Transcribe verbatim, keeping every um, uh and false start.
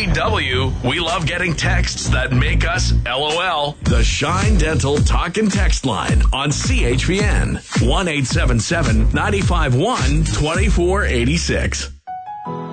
W, we love getting texts that make us LOL. The Shine Dental Talk and Text Line on C H P N. one eight seven seven, nine five one, two four eight six.